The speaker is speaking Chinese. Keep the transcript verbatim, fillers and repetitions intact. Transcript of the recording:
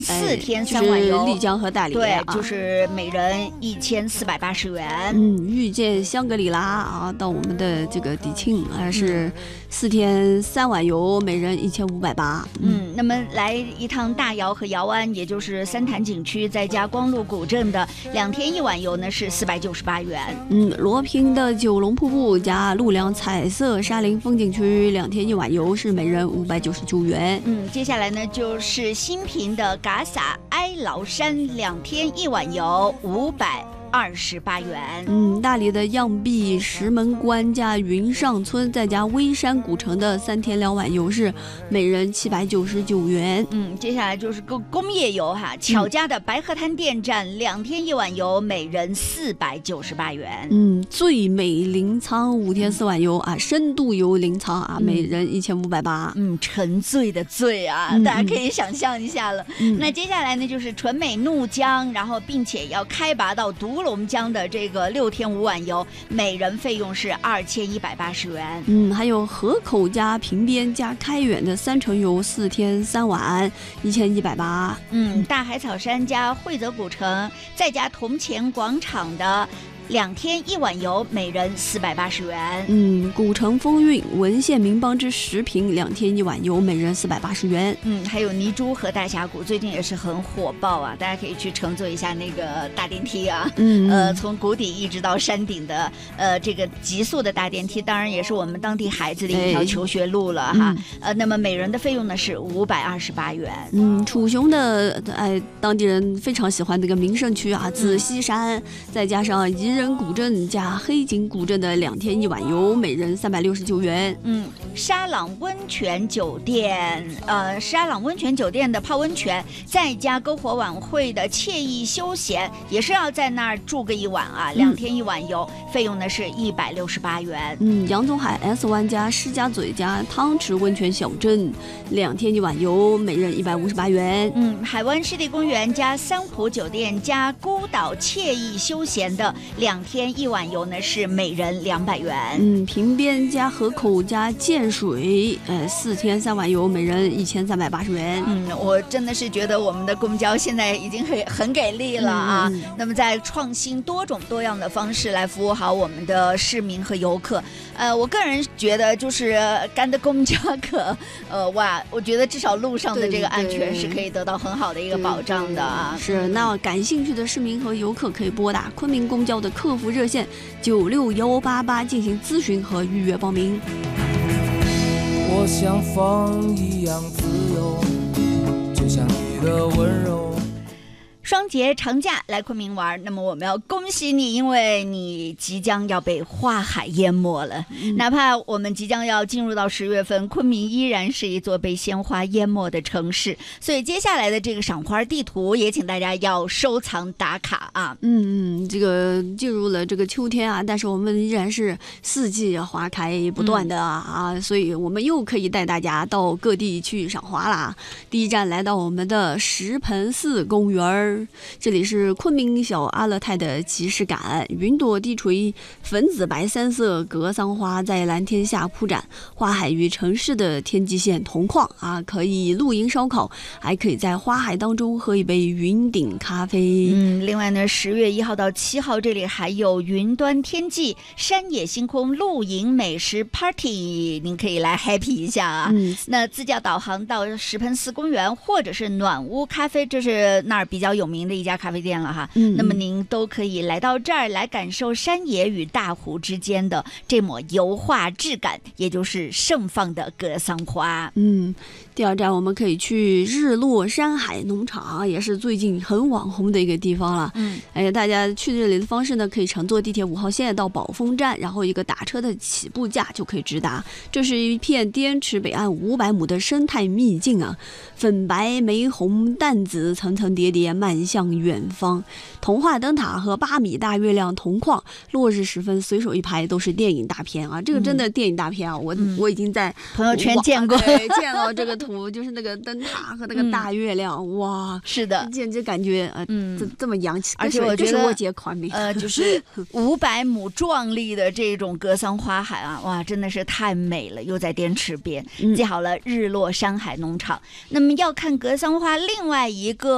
四天三晚游， 就是丽江和大理， 对， 啊、 就是每人一千四百八十元。 嗯，遇见香格里拉啊，到我们的这个迪庆啊是四天三晚游，每人一千五百八。 嗯，那么来一趟大窑和窑湾，也就是三潭景区，再加光禄古镇的两天一晚游呢是四百九十八元。 嗯，罗平的九龙瀑布加陆良彩色沙林风景区两天一晚游是每人五百九十九元。 嗯，接下来呢就是新平的嘎洒哀牢山两天一晚游五百二十八元。 嗯，大理的漾濞石门关加云上村再加微山古城的三天两晚游是每人七百九十九元。 嗯，接下来就是个工业游哈，巧家的白鹤滩电站两天一晚游每人四百九十八元。 嗯，最美临沧五天四晚游啊，深度游临沧啊， 嗯、 每人一千五百八。 嗯，沉醉的醉啊、嗯，大家可以想象一下了。嗯、那接下来呢就是纯美怒江，然后并且要开拔到独龙江的这个六天五晚游，每人费用是二千一百八十元。 嗯，还有河口加平边加开远的三城游四天三晚，一千一百八。 嗯，大海草山加惠泽古城再加铜钱广场的两天一晚游，每人四百八十元。 嗯，古城风韵文献名邦之十平两天一晚游，每人四百八十元。 嗯，还有泥珠和大峡谷最近也是很火爆啊，大家可以去乘坐一下那个大电梯啊。嗯，呃，从谷底一直到山顶的呃这个极速的大电梯，当然也是我们当地孩子的一条求学路了哈。嗯、呃，那么每人的费用呢是五百二十八元。 嗯，楚雄的哎当地人非常喜欢这个名胜区啊，紫溪山、嗯、再加上宜人古镇加黑井古镇的两天一晚游，每人三百六十九元。 嗯，沙朗温泉酒店，呃，沙朗温泉酒店的泡温泉，再加篝火晚会的惬意休闲，也是要在那儿住个一晚啊，两天一晚游，嗯、费用呢是一百六十八元。 嗯，洋总海 S 湾加施家嘴加汤池温泉小镇，两天一晚游，每人一百五十八元。 嗯，海湾湿地公园加三湖酒店加孤岛惬意休闲的两天一晚游呢是每人两百元。 嗯，平边加河口加建水，呃，四天三晚游，每人一千三百八十元。 嗯，我真的是觉得我们的公交现在已经很很给力了啊。嗯、那么在创新多种多样的方式来服务好我们的市民和游客。呃，我个人觉得就是干的公交可，呃，哇，我觉得至少路上的这个安全是可以得到很好的一个保障的啊。 是，那感兴趣的市民和游客可以拨打昆明公交的客服热线九六幺八八进行咨询和预约报名。 我像风一样自由，就像你的温柔。 双节长假来昆明玩，那么我们要恭喜你，因为你即将要被花海淹没了。嗯、哪怕我们即将要进入到十月份，昆明依然是一座被鲜花淹没的城市。所以接下来的这个赏花地图，也请大家要收藏打卡啊。 嗯嗯，这个进入了这个秋天啊，但是我们依然是四季花开不断的啊，嗯、所以我们又可以带大家到各地去赏花啦。第一站来到我们的石盆寺公园。这里是昆明小阿勒泰的即视感，云朵低垂，粉紫白三色格桑花在蓝天下铺展，花海与城市的天际线同框啊，可以露营烧烤，还可以在花海当中喝一杯云顶咖啡。 嗯，另外呢，十月一号到七号这里还有云端天际、山野星空露营美食 party， 您可以来 happy 一下啊。嗯、那自驾导航到石盆寺公园或者是暖屋咖啡，这是那儿比较有名的一家咖啡店了哈。嗯，那么您都可以来到这儿来感受山野与大湖之间的这抹油画质感，也就是盛放的格桑花。 嗯，第二站我们可以去日落山海农场，也是最近很网红的一个地方了。嗯，哎，大家去这里的方式呢，可以乘坐地铁五号线到宝丰站，然后一个打车的起步价就可以直达。这是一片滇池北岸五百亩的生态秘境啊，粉白玫红淡紫层层叠叠，漫向远方。童话灯塔和八米大月亮同框，落日时分随手一拍都是电影大片啊！这个真的电影大片啊，我、嗯、我已经在朋友圈见过， 对，见到这个图，就是那个灯塔和那个大月亮，嗯、哇， 是的， 简直感觉呃，嗯，这这么洋气， 而且我觉得我姐款名， 呃，就是五百亩壮丽的这种格桑花海啊，哇，真的是太美了，又在滇池边，记好了，日落山海农场。那么要看格桑花，另外一个。